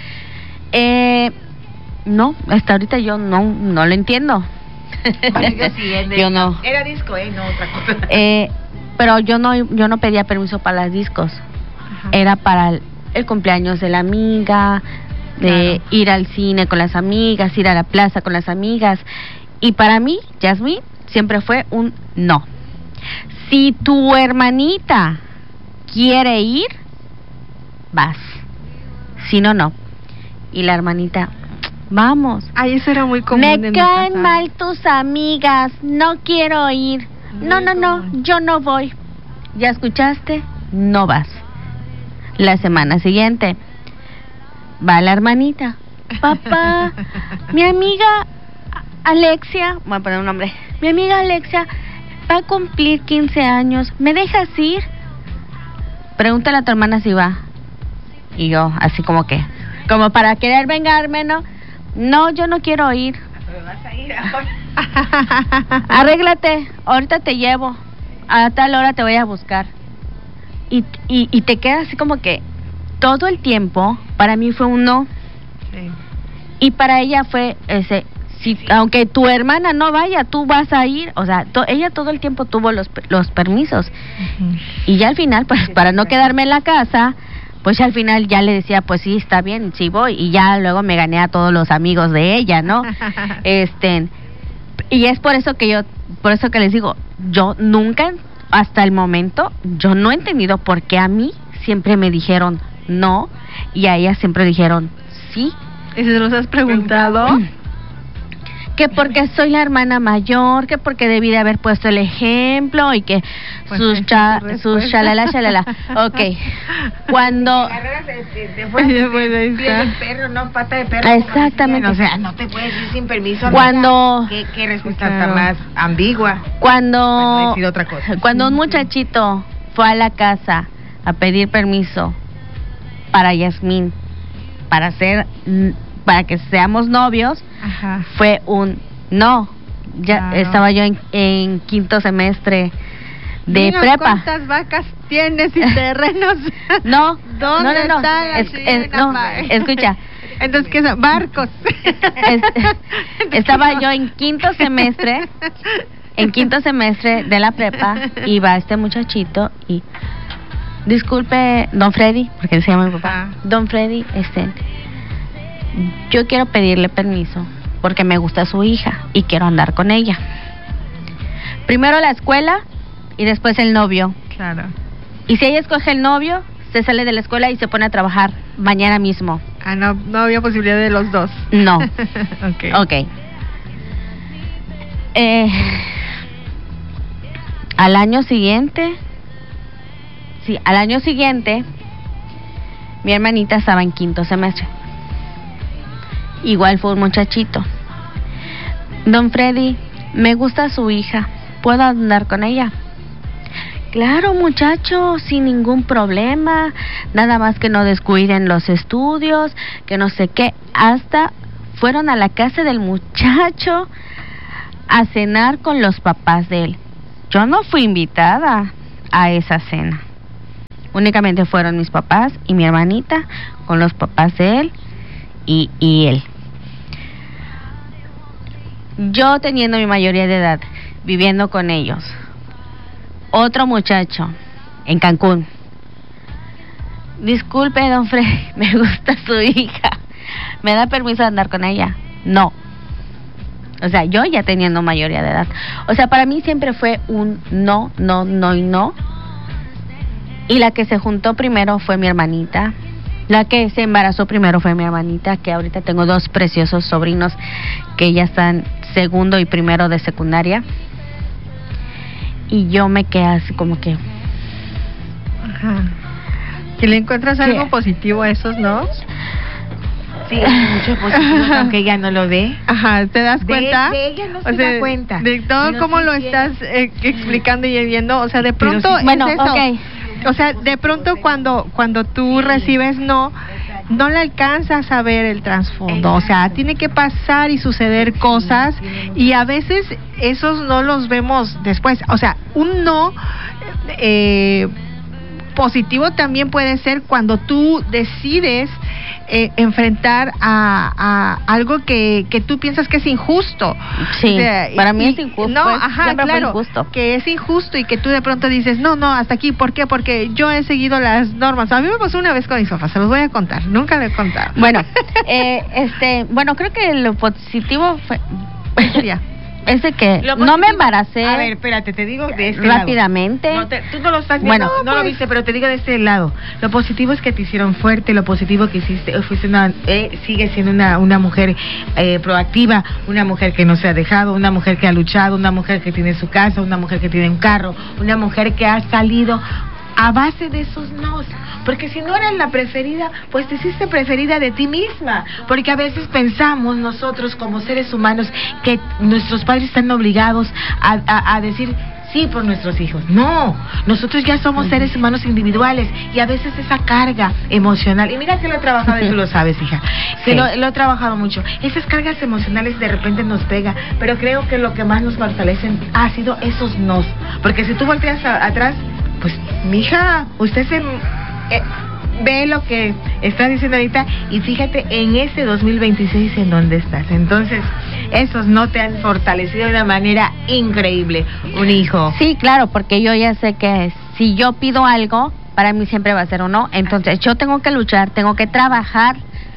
eh, no, hasta ahorita yo no, no lo entiendo. Bueno, yo sí, de, yo no. Era disco, eh, no otra cosa. Eh, pero yo no, yo no pedía permiso para las discos. Ajá. Era para el, el cumpleaños de la amiga, de claro, ir al cine con las amigas, ir a la plaza con las amigas. Y para mí, Yasmín, siempre fue un no. Si tu hermanita quiere ir, vas. Si no, no. Y la hermanita, vamos. Ay, eso era muy común. Me en caen mi casa. mal tus amigas, no quiero ir. No, no, no, yo no voy. ¿Ya escuchaste? No vas. La semana siguiente va la hermanita. Papá, mi amiga Alexia, voy a poner un nombre. Mi amiga Alexia va a cumplir quince años. ¿Me dejas ir? Pregúntale a tu hermana si va. Y yo, así como que, como para querer vengarme, ¿no? No, yo no quiero ir. ¿Pero vas a ir ahora? Arréglate, ahorita te llevo. A tal hora te voy a buscar. Y, y, y te quedas así como que todo el tiempo para mí fue un no. Sí. Y para ella fue ese, si, sí. Aunque tu hermana no vaya, tú vas a ir. O sea, to, ella todo el tiempo tuvo los, los permisos. Uh-huh. Y ya al final, pues sí, para no quedarme en la casa, pues ya al final ya le decía, pues sí, está bien, sí voy. Y ya luego me gané a todos los amigos de ella, ¿no? este Y es por eso que yo, por eso que les digo, yo nunca, hasta el momento, yo no he entendido por qué a mí siempre me dijeron no y a ella siempre dijeron sí. ¿Y si los has preguntado? Que porque soy la hermana mayor, que porque debí de haber puesto el ejemplo y que pues sus cha, sus shalala shalala. Okay. Cuando el perro, no pata de perro. Exactamente. O sea, no te puedes ir sin permiso. Cuando ¿Qué, qué respuesta claro. está más ambigua? Cuando no decir otra cosa. Cuando un muchachito fue a la casa a pedir permiso para Yasmín, para hacer para que seamos novios, ajá, fue un no. Ya claro. Estaba yo en, en quinto semestre de Dinos prepa. ¿Cuántas vacas tienes y terrenos? No, ¿dónde no, no, no. están Es, es, no, escucha. Entonces, ¿qué son? Barcos. Es, estaba yo en quinto semestre, en quinto semestre de la prepa, y va este muchachito y disculpe, don Freddy, porque se llama mi papá. Ah. Don Freddy, este, yo quiero pedirle permiso porque me gusta su hija y quiero andar con ella. Primero la escuela y después el novio. Claro. Y si ella escoge el novio, se sale de la escuela y se pone a trabajar mañana mismo. Ah, no, no había posibilidad de los dos. No. Okay. Ok. Eh, al año siguiente, sí, al año siguiente, mi hermanita estaba en quinto semestre. Igual fue un muchachito. Don Freddy, me gusta su hija, ¿puedo andar con ella? Claro, muchacho, sin ningún problema, nada más que no descuiden los estudios, que no sé qué. Hasta fueron a la casa del muchacho a cenar con los papás de él. Yo no fui invitada a esa cena. Únicamente fueron mis papás y mi hermanita con los papás de él y, y él. Yo teniendo mi mayoría de edad, viviendo con ellos. Otro muchacho en Cancún. Disculpe, don Freddy, me gusta su hija. ¿Me da permiso de andar con ella? No. O sea, yo ya teniendo mayoría de edad. O sea, para mí siempre fue un no, no, no y no. Y la que se juntó primero fue mi hermanita. La que se embarazó primero fue mi hermanita, que ahorita tengo dos preciosos sobrinos que ya están segundo y primero de secundaria. Y yo me quedé así como que... Ajá. ¿Que le encuentras algo ¿Qué? positivo a esos, no? Sí, mucho positivo, aunque ella no lo ve. Ajá, ¿te das cuenta? De, de ella no o se sea, da cuenta. De todo no cómo lo quiere. estás eh, explicando y viendo, o sea, de pronto sí, bueno, es eso. Okay. O sea, de pronto cuando cuando tú recibes no, no le alcanzas a ver el trasfondo. O sea, tiene que pasar y suceder cosas y a veces esos no los vemos después. O sea, un no eh, positivo también puede ser cuando tú decides eh, enfrentar a, a algo que, que tú piensas que es injusto. Sí, o sea, para mí y, es injusto. No, pues, ajá, siempre claro, fue injusto. que es injusto y que tú de pronto dices, no, no, hasta aquí. ¿Por qué? Porque yo he seguido las normas. A mí me pasó una vez con mis papás, se los voy a contar, nunca le he contado. Bueno, eh, este, bueno, creo que lo positivo fue... Ya. Es de que Lo no positivo, me embaracé. A ver, espérate, te digo de este rápidamente. lado. No te, tú no lo estás viendo, Bueno, no pues, lo viste, pero te digo de este lado. Lo positivo es que te hicieron fuerte, lo positivo que hiciste, fuiste una, eh, sigue siendo una, una mujer eh, proactiva, una mujer que no se ha dejado, una mujer que ha luchado, una mujer que tiene su casa, una mujer que tiene un carro, una mujer que ha salido a base de esos nos, porque si no eras la preferida, pues te hiciste preferida de ti misma, porque a veces pensamos nosotros como seres humanos que nuestros padres están obligados a, a, a decir sí por nuestros hijos. No, nosotros ya somos seres humanos individuales y a veces esa carga emocional, y mira que lo he trabajado y tú lo sabes, hija, que sí. lo, lo he trabajado mucho, esas cargas emocionales de repente nos pega, pero creo que lo que más nos fortalecen ha sido esos nos, porque si tú volteas a, atrás, pues, mija, usted se eh, ve lo que está diciendo ahorita y fíjate en ese dos mil veintiséis en dónde estás. Entonces, esos no te han fortalecido de una manera increíble, un hijo. Sí, claro, porque yo ya sé que si yo pido algo, para mí siempre va a ser un no. Entonces, yo tengo que luchar, tengo que trabajar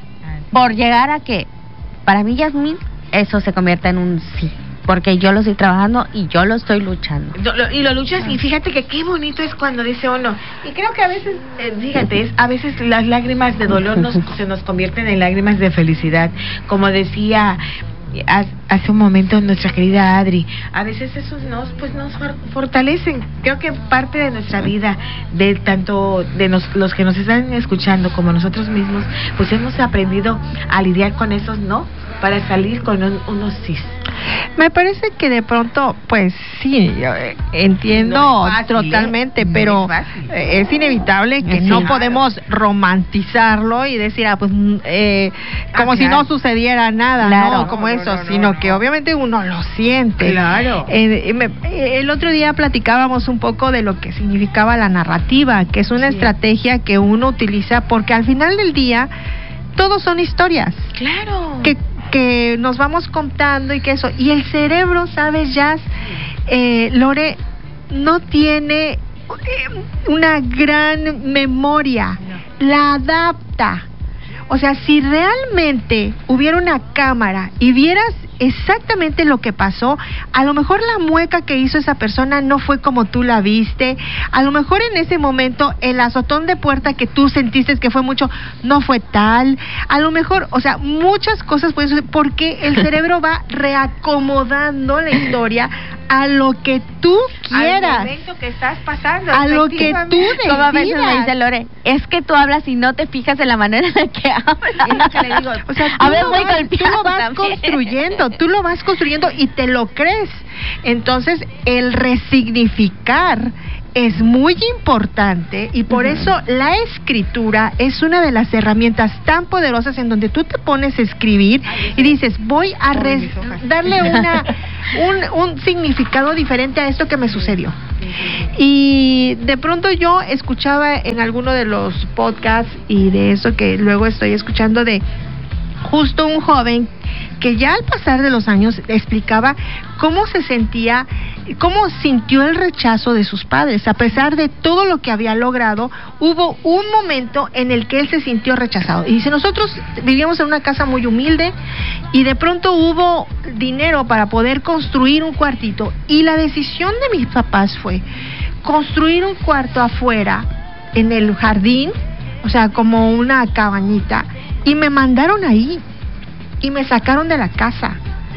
por llegar a que, para mí, Yasmín, eso se convierta en un sí. Porque yo lo estoy trabajando y yo lo estoy luchando. Lo, lo, y lo luchas y fíjate que qué bonito es cuando dice uno. Y creo que a veces, eh, fíjate, es, a veces las lágrimas de dolor nos, se nos convierten en lágrimas de felicidad. Como decía hace un momento nuestra querida Adri, a veces esos nos pues nos fortalecen. Creo que parte de nuestra vida, de tanto de nos, los que nos están escuchando como nosotros mismos, pues hemos aprendido a lidiar con esos no para salir con un, unos sí. Me parece que de pronto, pues sí, yo, eh, entiendo no es fácil, totalmente, ¿eh? pero no es, eh, es inevitable que sí, no claro. podemos romantizarlo y decir, ah, pues, eh, como ah, si claro. no sucediera nada, claro. ¿no? Como no, eso, no, no, sino no. que obviamente uno lo siente. Claro. Eh, me, el otro día platicábamos un poco de lo que significaba la narrativa, que es una sí. estrategia que uno utiliza porque al final del día todos son historias. Claro. Que que nos vamos contando y que eso, y el cerebro, ¿sabes, Jazz? Eh, Lore, no tiene eh, una gran memoria, no. la adapta. O sea, si realmente hubiera una cámara y vieras exactamente lo que pasó. A lo mejor la mueca que hizo esa persona no fue como tú la viste. A lo mejor en ese momento el azotón de puerta que tú sentiste que fue mucho, no fue tal. A lo mejor, o sea, muchas cosas pueden suceder porque el cerebro va reacomodando la historia a lo que tú quieras. Al momento que estás pasando. A lo que tú decidas. Como a veces me dice Lore, es que tú hablas y no te fijas en la manera en la que hablas. Es lo que le digo. O sea, tú, a ver, lo muy vas, tú lo vas también. construyendo, tú lo vas construyendo y te lo crees. Entonces, el resignificar es muy importante y por uh-huh. eso la escritura es una de las herramientas tan poderosas en donde tú te pones a escribir Ay, y dices, voy a res- darle una un, un significado diferente a esto que me sucedió. Uh-huh. Y de pronto yo escuchaba en alguno de los podcasts y de eso que luego estoy escuchando de justo un joven que ya al pasar de los años explicaba cómo se sentía, cómo sintió el rechazo de sus padres. A pesar de todo lo que había logrado, hubo un momento en el que él se sintió rechazado. Y dice, nosotros vivíamos en una casa muy humilde y de pronto hubo dinero para poder construir un cuartito. Y la decisión de mis papás fue construir un cuarto afuera, en el jardín, o sea, como una cabañita, y me mandaron ahí. Y me sacaron de la casa.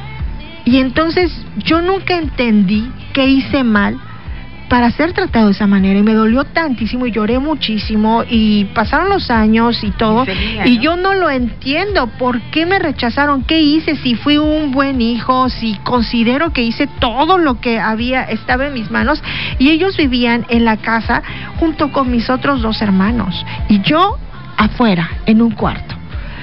Y entonces yo nunca entendí qué hice mal para ser tratado de esa manera. Y me dolió tantísimo y lloré muchísimo. Y pasaron los años y todo. Y, sería, y ¿no? yo no lo entiendo. ¿Por qué me rechazaron? ¿Qué hice? Si fui un buen hijo, si considero que hice todo lo que había, estaba en mis manos. Y ellos vivían en la casa junto con mis otros dos hermanos. Y yo afuera, en un cuarto.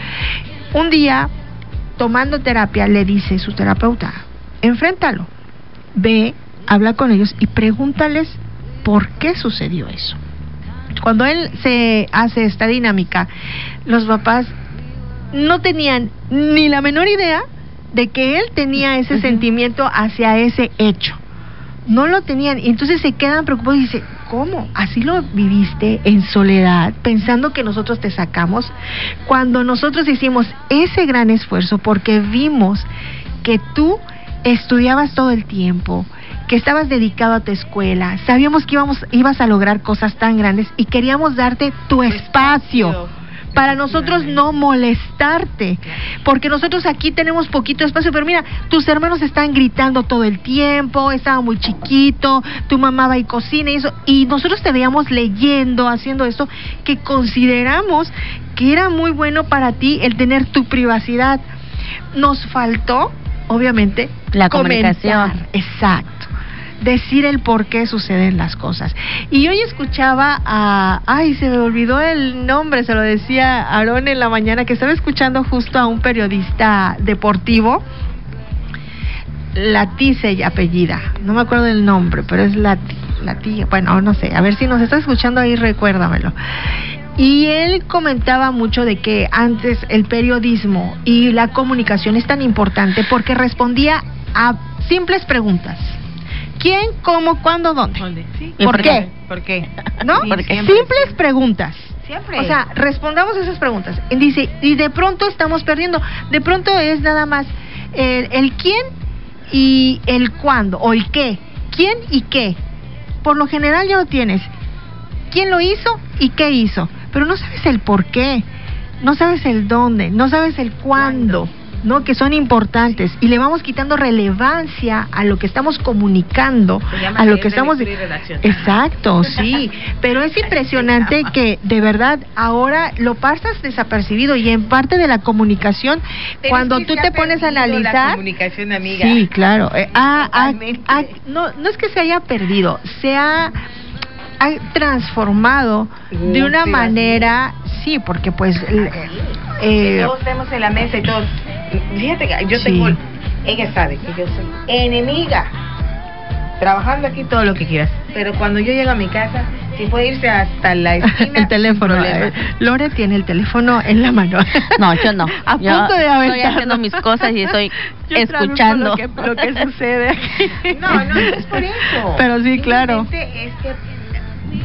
Un día, tomando terapia, le dice su terapeuta, enfréntalo, ve, habla con ellos y pregúntales por qué sucedió eso. Cuando él se hace esta dinámica, los papás no tenían ni la menor idea de que él tenía ese uh-huh. sentimiento hacia ese hecho. No lo tenían, y entonces se quedan preocupados y dicen, ¿cómo? ¿Así lo viviste en soledad, pensando que nosotros te sacamos? Cuando nosotros hicimos ese gran esfuerzo porque vimos que tú estudiabas todo el tiempo, que estabas dedicado a tu escuela, sabíamos que íbamos, ibas a lograr cosas tan grandes y queríamos darte tu espacio. Para nosotros no molestarte, porque nosotros aquí tenemos poquito espacio, pero mira, tus hermanos están gritando todo el tiempo, estaba muy chiquito, tu mamá va y cocina y eso, y nosotros te veíamos leyendo, haciendo esto, que consideramos que era muy bueno para ti el tener tu privacidad. Nos faltó, obviamente, la comunicación. Comentar. Exacto. Decir el por qué suceden las cosas. Y hoy escuchaba a... Ay, se me olvidó el nombre, se lo decía Aarón en la mañana, que estaba escuchando justo a un periodista deportivo. Lati se apellida, no me acuerdo del nombre, pero es Lati, Lati, bueno, no sé, a ver si nos está escuchando ahí, recuérdamelo. Y él comentaba mucho de que antes el periodismo y la comunicación es tan importante porque respondía a simples preguntas. ¿Quién, cómo, cuándo, dónde? Sí. ¿Por, ¿Por qué? qué? ¿Por qué? ¿No? Sí, Porque siempre, simples siempre. preguntas. Siempre. O sea, respondamos esas preguntas. Y dice, y de pronto estamos perdiendo. De pronto es nada más el, el quién y el cuándo, o el qué. ¿Quién y qué? Por lo general ya lo tienes. ¿Quién lo hizo y qué hizo? Pero no sabes el por qué. No sabes el dónde. No sabes el cuándo. ¿Cuándo? ¿No? Que son importantes y le vamos quitando relevancia a lo que estamos comunicando, a lo que estamos exacto, sí, pero es impresionante que de verdad ahora lo pasas desapercibido y en parte de la comunicación pero cuando es que tú te pones a analizar la comunicación, amiga. Sí, claro, eh, ah, ah, ah, no, no es que se haya perdido, se ha ha transformado uh, de una manera, sí, porque pues eh, todos estamos en la mesa y todos, fíjate que yo sí. tengo, ella sabe que yo soy enemiga, trabajando aquí todo lo que quieras, pero cuando yo llego a mi casa, si puede irse hasta la esquina, el teléfono, eh, Lore tiene el teléfono en la mano. No, yo no. A yo punto de aventarlo. Estoy haciendo mis cosas y estoy yo escuchando lo que, lo que sucede aquí. No, no es por eso. Pero sí, claro. Es que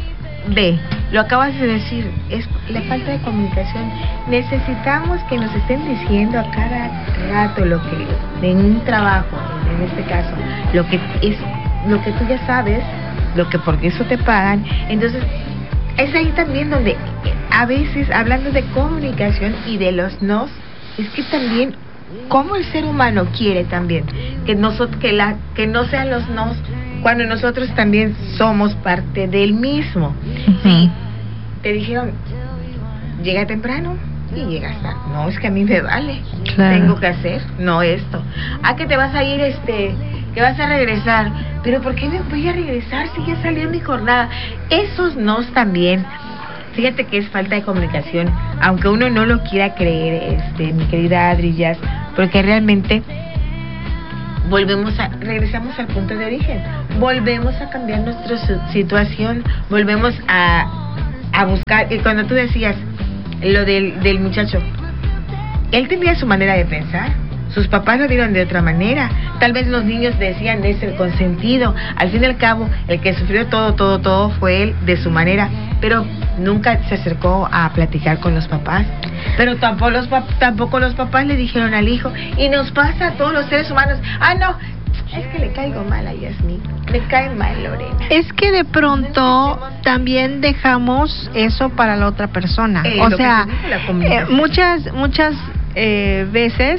ve, lo acabas de decir, es la falta de comunicación. Necesitamos que nos estén diciendo a cada rato lo que, en un trabajo, en este caso, lo que es, lo que tú ya sabes, lo que porque eso te pagan. Entonces, es ahí también donde a veces, hablando de comunicación y de los nos, es que también como el ser humano quiere también que nosotros, que la que no sean los nos, cuando nosotros también somos parte del mismo. Uh-huh. Sí, te dijeron, llega temprano y llegas tarde. No, es que a mí me vale. Claro. Tengo que hacer, no esto. Ah, que te vas a ir, este, que vas a regresar. Pero ¿por qué me voy a regresar si ya salió mi jornada? Esos nos también. Fíjate que es falta de comunicación, aunque uno no lo quiera creer, este, mi querida Adri Jazz, porque realmente volvemos a, regresamos al punto de origen, volvemos a cambiar nuestra situación, volvemos a, a buscar, y cuando tú decías lo del, del muchacho, él tenía su manera de pensar, sus papás lo dieron de otra manera, tal vez los niños decían es el consentido, al fin y al cabo el que sufrió todo, todo, todo fue él de su manera, pero nunca se acercó a platicar con los papás, pero tampoco los, tampoco los papás le dijeron al hijo, y nos pasa a todos los seres humanos, ah no, es que le caigo mal a Yasmín, le cae mal Lorena. Es que de pronto también dejamos eso para la otra persona, eh, o sea, eh, muchas, muchas eh, veces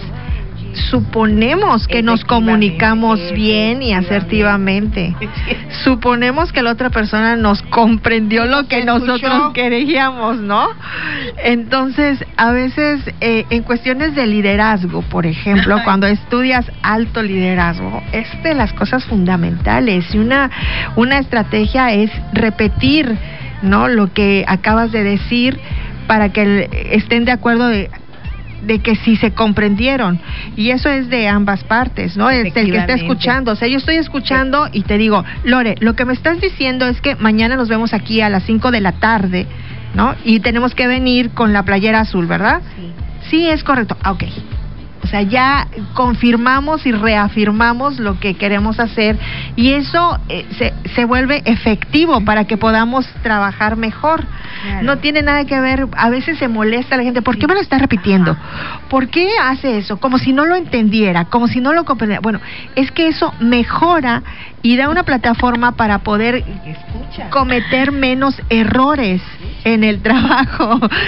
suponemos que nos comunicamos bien y asertivamente. Suponemos que la otra persona nos comprendió lo que nosotros queríamos, ¿no? Entonces, a veces, eh, en cuestiones de liderazgo, por ejemplo, cuando estudias alto liderazgo, es de las cosas fundamentales. Y una, una estrategia es repetir, ¿no?, lo que acabas de decir para que estén de acuerdo de de que sí se comprendieron, y eso es de ambas partes, ¿no? Es el que está escuchando, o sea, yo estoy escuchando y te digo, Lore, lo que me estás diciendo es que mañana nos vemos aquí a las cinco de la tarde, ¿no? Y tenemos que venir con la playera azul, ¿verdad? Sí. Sí, es correcto. Ah, ok. O sea, ya confirmamos y reafirmamos lo que queremos hacer, y eso eh, se, se vuelve efectivo para que podamos trabajar mejor. Claro. No tiene nada que ver, a veces se molesta la gente, ¿por qué me lo está repitiendo? ¿Por qué hace eso? Como si no lo entendiera, como si no lo comprendiera. Bueno, es que eso mejora y da una plataforma para poder cometer menos errores en el trabajo. No,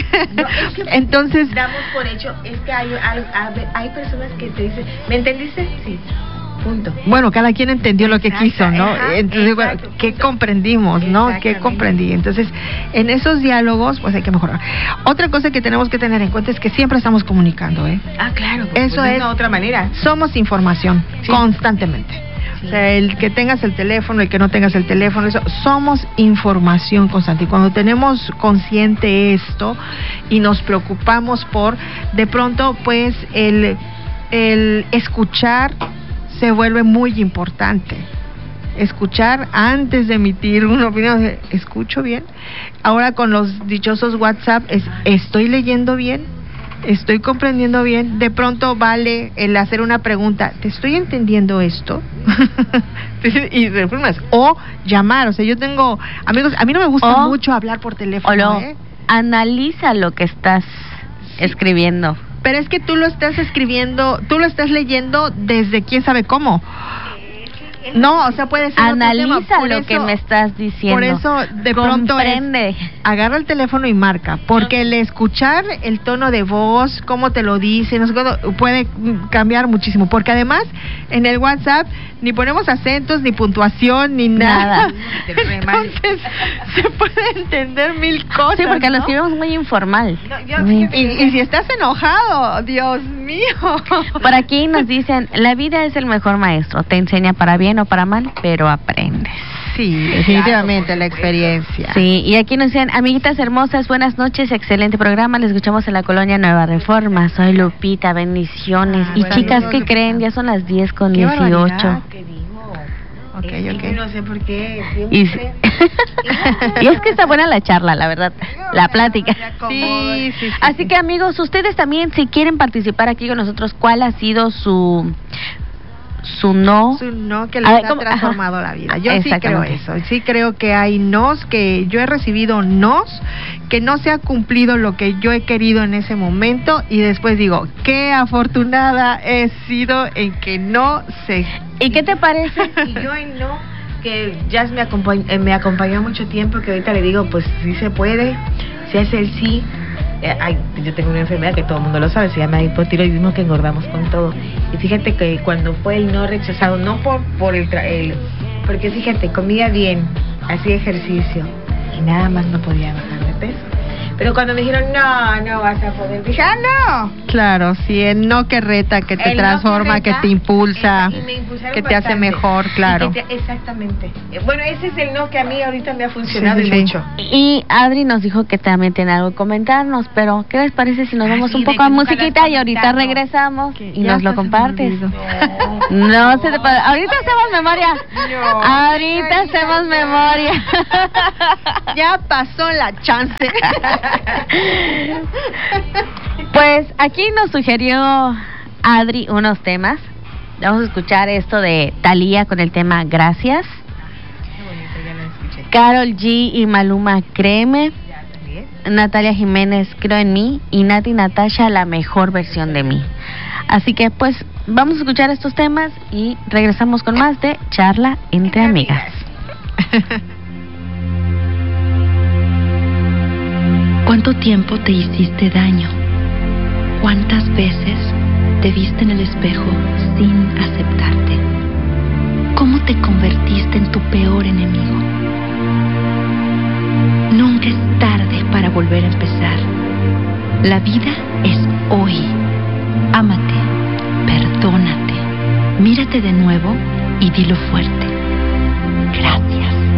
es que entonces damos por hecho, es que hay, hay, hay personas que te dicen, ¿me entendiste? Sí. Punto. Bueno, cada quien entendió lo que quiso, ¿no? Ajá, entonces, bueno, ¿qué comprendimos, no? ¿Qué comprendí? Entonces, en esos diálogos, pues hay que mejorar. Otra cosa que tenemos que tener en cuenta es que siempre estamos comunicando, ¿eh? Ah, claro. Eso pues es de una otra manera. Somos información, sí, constantemente. Sí. O sea, el que tengas el teléfono, el que no tengas el teléfono, eso, somos información constante. Y cuando tenemos consciente esto y nos preocupamos por, de pronto, pues, el, el escuchar se vuelve muy importante. Escuchar antes de emitir una opinión. ¿Escucho bien? Ahora con los dichosos WhatsApp, es, ¿estoy leyendo bien? ¿Estoy comprendiendo bien? De pronto vale el hacer una pregunta, ¿te estoy entendiendo esto? Y reformas. O llamar, o sea, yo tengo amigos, a mí no me gusta o, mucho hablar por teléfono. O lo, ¿eh? Analiza lo que estás sí. escribiendo. Pero es que tú lo estás escribiendo, tú lo estás leyendo desde quién sabe cómo. No, o sea, puede ser analiza otro tema. lo eso, que me estás diciendo. Por eso, de pronto comprende. Es, agarra el teléfono y marca, porque el escuchar el tono de voz, cómo te lo dice, no sé cuándo, puede cambiar muchísimo, porque además en el WhatsApp ni ponemos acentos, ni puntuación, ni nada. nada. Entonces, se puede entender mil cosas. Sí, porque ¿no? lo escribimos muy informal. No, yo, sí. y, y si estás enojado, Dios mío. Por aquí nos dicen, la vida es el mejor maestro, te enseña para bien o para mal, pero aprendes. Sí, definitivamente, claro, la experiencia. Sí, y aquí nos dicen, amiguitas hermosas, buenas noches, excelente programa, les escuchamos en la colonia Nueva Reforma, soy Lupita, bendiciones. Ah, y chicas, ¿qué creen? Ya son las diez con dieciocho. ¿Qué digo? Okay, es okay. No sé por qué. Y, y es que está buena la charla, la verdad, la plática. Sí, sí, sí, Así sí. que amigos, ustedes también, si quieren participar aquí con nosotros, ¿cuál ha sido su... su no. Su no que les Ah, ha ¿cómo? transformado Ajá. la vida. Yo sí creo Exactamente. eso. Sí creo que hay nos, que yo he recibido nos, que no se ha cumplido lo que yo he querido en ese momento y después digo, qué afortunada he sido en que no se... ¿Y qué te parece? Y yo en no, que Jazz me acompañó, eh, me acompañó mucho tiempo, que ahorita le digo, pues sí se puede, si es el sí. Eh, ay, yo tengo una enfermedad que todo el mundo lo sabe, se llama hipotiroidismo, que engordamos con todo. Y fíjate que cuando fue el no rechazado, no por por el, tra el porque fíjate, comía bien, hacía ejercicio y nada más no podía bajar de peso. Pero cuando me dijeron, no, no vas a poder, dije, ah, no. Claro, sí, el no que reta, que te El no transforma, que, reta, te impulsa, y me impulsaron que te hace bastante. mejor, Y claro. que te- exactamente. Eh, Bueno, ese es el no que a mí ahorita me ha funcionado Sí, y sí, sí. mucho. Y Adri nos dijo que también tiene algo que comentarnos, pero ¿qué les parece si nos Ah, vamos sí, un de poco que a nunca lo has musiquita y ahorita comentado. regresamos Que y ya nos lo hasta se me compartes? olvidó. No se te puede. Ahorita hacemos memoria. No. Ahorita No, hacemos no. memoria. Ya pasó la chance. Pues aquí nos sugirió Adri unos temas. Vamos a escuchar esto de Thalía con el tema Gracias. Qué bonito, ya lo escuché. Karol G y Maluma, Créeme. Ya, también. Natalia Jiménez, Creo en mí. Y Nati Natasha, La mejor versión de mí. Así que pues vamos a escuchar estos temas y regresamos con más de Charla entre amigas. ¿Cuánto tiempo te hiciste daño? ¿Cuántas veces te viste en el espejo sin aceptarte? ¿Cómo te convertiste en tu peor enemigo? Nunca es tarde para volver a empezar. La vida es hoy. Ámate, perdónate, mírate de nuevo y dilo fuerte. Gracias.